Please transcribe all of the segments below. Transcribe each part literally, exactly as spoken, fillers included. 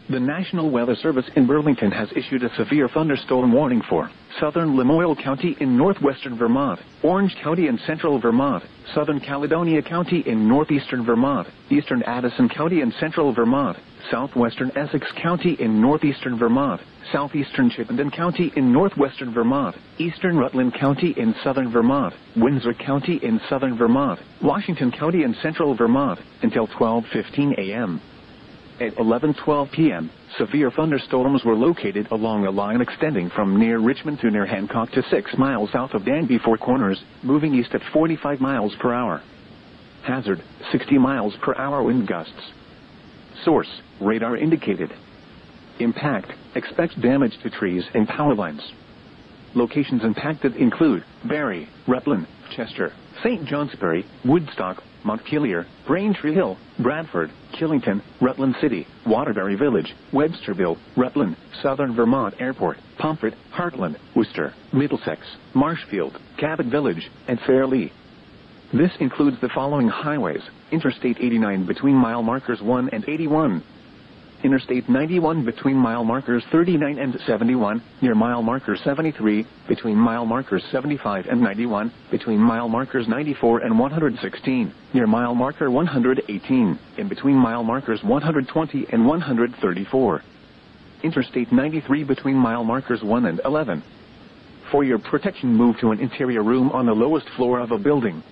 The National Weather Service in Burlington has issued a severe thunderstorm warning for southern Lamoille County in northwestern Vermont, Orange County in central Vermont, southern Caledonia County in northeastern Vermont, eastern Addison County in central Vermont, southwestern Essex County in northeastern Vermont, southeastern Chittenden County in northwestern Vermont, eastern Rutland County in southern Vermont, Windsor County in southern Vermont, Washington County in central Vermont, until twelve fifteen a m At eleven twelve p m, severe thunderstorms were located along a line extending from near Richmond to near Hancock to six miles south of Danby Four Corners, moving east at forty-five miles per hour. Hazard, sixty miles per hour wind gusts. Source, radar indicated. Impact, expects damage to trees and power lines. Locations impacted include Barrie, Rutland, Chester, Saint Johnsbury, Woodstock, Montpelier, Braintree Hill, Bradford, Killington, Rutland City, Waterbury Village, Websterville, Rutland, Southern Vermont Airport, Pomfret, Heartland, Worcester, Middlesex, Marshfield, Cabot Village, and Fairleigh. This includes the following highways: Interstate eighty-nine between mile markers one and eighty-one. Interstate ninety-one between mile markers thirty-nine and seventy-one, near mile marker seventy-three, between mile markers seventy-five and ninety-one, between mile markers ninety-four and one hundred sixteen, near mile marker one hundred eighteen, in between mile markers one hundred twenty and one hundred thirty-four. Interstate ninety-three between mile markers one and eleven. For your protection, move to an interior room on the lowest floor of a building.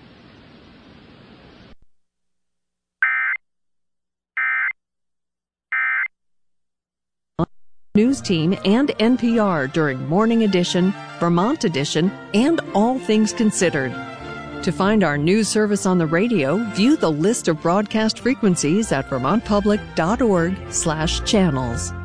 News team and N P R during Morning Edition, Vermont Edition, and All Things Considered. To find our news service on the radio, view the list of broadcast frequencies at vermont public dot org slash channels.